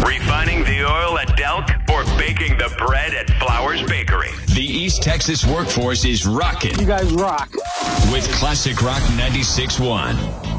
Refining the oil at Delk or baking the bread at Flowers Bakery. The East Texas workforce is rocking. You guys rock. With Classic Rock 96.1.